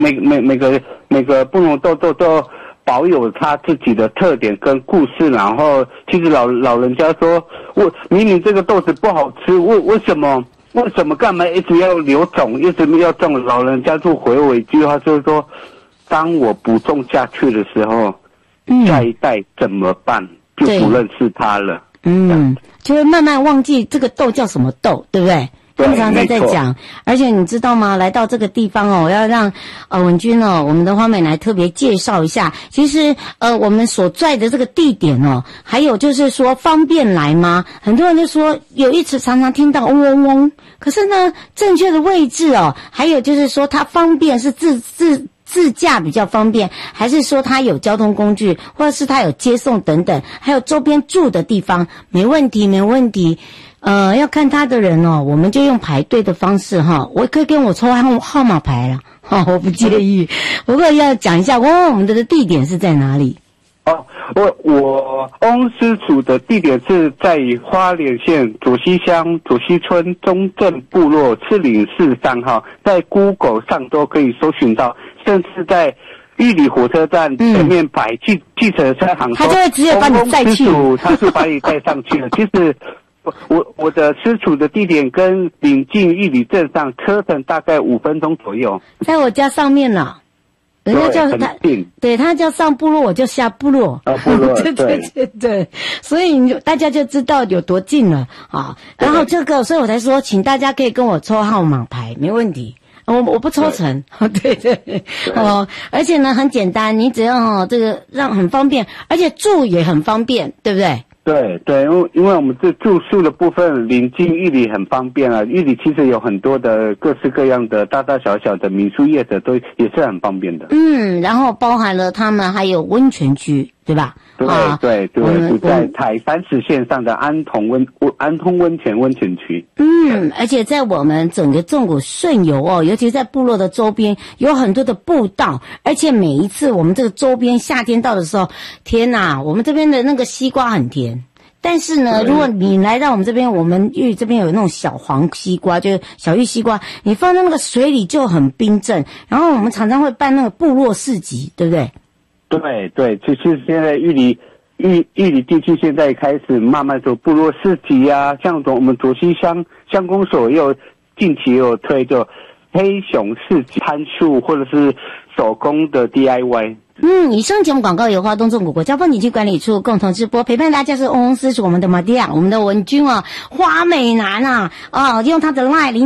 每个布农豆都保有它自己的特点跟故事。然后其实老人家说，我明明这个豆子不好吃，为什么干嘛一直要留种，一直要种？老人家就回我一句话，就是说，当我不种下去的时候，下一代怎么办？就不认识它了。 就会慢慢忘记这个豆叫什么豆，对不对？经常在讲，而且你知道吗？来到这个地方哦，我要让文君哦，我们的花美来特别介绍一下。其实我们所在的这个地点哦，还有就是说方便来吗？很多人就说有一次常常听到嗡嗡嗡，可是呢，正确的位置哦，还有就是说它方便是自驾比较方便，还是说它有交通工具，或者是它有接送等等，还有周边住的地方，没问题。要看他的人哦，我们就用排队的方式哈，我可以跟我抽号码牌了，我不介意。不过要讲一下，我们的地点是在哪里？ 我翁师处的地点是在花莲县左溪乡左溪村中正部落赤岭市3号，在 Google 上都可以搜寻到，甚至在玉里火车站前面摆计程车行， 他就会直接把你载去， 他就把你带上去了。其实我的师处的地点跟临近玉里镇上车程大概5分钟左右，在我家上面了。人家叫他，对他叫上部落，我就下部落。 部落， 对，所以大家就知道有多近了啊。然后所以我才说，请大家可以跟我抽号码牌，没问题。我不抽成，对而且呢很简单，你只要这个让很方便，而且住也很方便，对不对？ 对，因为我们这住宿的部分临近玉里很方便啊，玉里其实有很多的各式各样的大大小小的民宿业者都也是很方便的。 然后包含了他们还有温泉区，对吧？ 对，就在台30线上的安通温泉区。 而且在我们整个纵谷顺游哦，尤其在部落的周边有很多的步道，而且每一次我们这个周边夏天到的时候，天哪，我们这边的那个西瓜很甜。但是呢，如果你来到我们这边，我们玉这边有那种小黄西瓜，就是小玉西瓜，你放在那个水里就很冰镇。然后我们常常会办那个部落市集，对不对？ 对，其实现在玉里地区现在开始慢慢做部落市集啊，像我们左溪乡公所近期有推就黑熊市集攀树或者是手工的 DIY。 以上节目广告由花东纵谷国家风景区管理处共同直播，陪伴大家是翁师是我们的玛蒂亚，我们的文君哦，花美男啊，用他的 LINE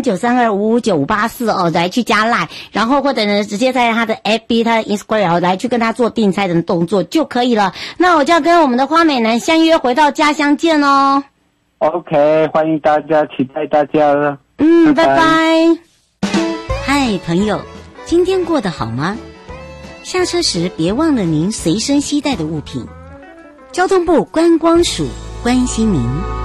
0932559584来去加 LINE， 然后或者呢直接在他的 FB 他的 Instagram 来去跟他做订菜的动作就可以了。那我就要跟我们的花美男相约回到家乡见哦。 OK， 欢迎大家，期待大家了。 拜拜。嗨，朋友，今天过得好吗？下车时别忘了您随身携带的物品。交通部观光署关心您。